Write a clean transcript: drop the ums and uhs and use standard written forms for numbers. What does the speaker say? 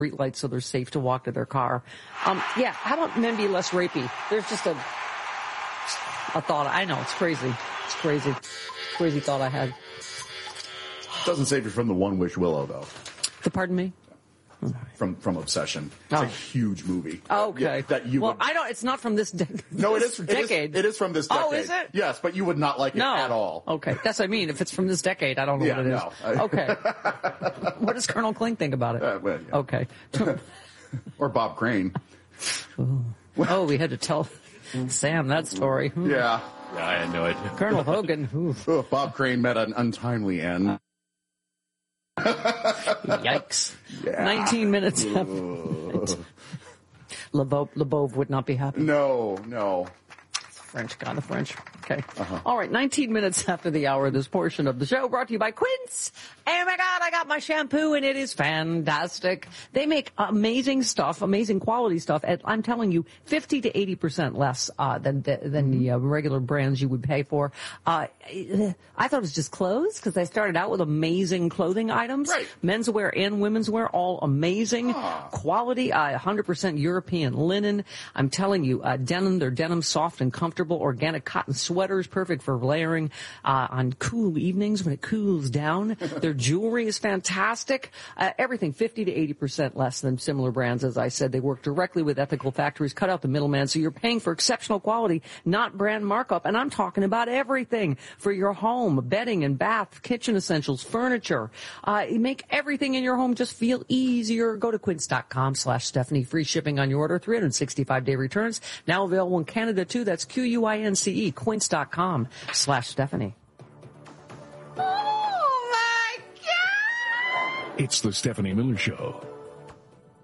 streetlights so they're safe to walk to their car. Yeah, how about men be less rapey? There's just a thought. I know, it's crazy. It's crazy. Crazy thought I had. Doesn't save you from the One Wish Willow, though. Pardon me? From Obsession. It's a huge movie. Okay. I don't. It's not from this decade. No, it is. Decade. It is from this decade. Oh, is it? Yes, but you would not like it at all. Okay, that's what I mean. If it's from this decade, I don't know what it is. No. Okay. What does Colonel Klink think about it? Well, yeah. Okay. Or Bob Crane. Oh, we had to tell Sam that story. Yeah. Yeah, I had no idea. Colonel Hogan. Bob Crane met an untimely end. Yikes. Yeah. 19 minutes after. Lebov would not be happy. No. French, God, the French. Okay. All right, 19 minutes after the hour, this portion of the show brought to you by Quince. Oh my God, I got my shampoo and it is fantastic. They make amazing stuff, amazing quality stuff at, I'm telling you, 50 to 80% less than the regular brands you would pay for. I thought it was just clothes because they started out with amazing clothing items. Right. Menswear and women's wear, all amazing. Quality, 100% European linen. I'm telling you, denim, they're denim soft and comfortable. Organic cotton sweaters, perfect for layering on cool evenings when it cools down. Their jewelry is fantastic. Everything 50 to 80% less than similar brands. As I said, they work directly with ethical factories, cut out the middleman, so you're paying for exceptional quality, not brand markup. And I'm talking about everything for your home, bedding and bath, kitchen essentials, furniture. Make everything in your home just feel easier. Go to quince.com/Stephanie. Free shipping on your order, 365-day returns. Now available in Canada too. That's QUINCE, quince.com/Stephanie. It's the Stephanie Miller Show.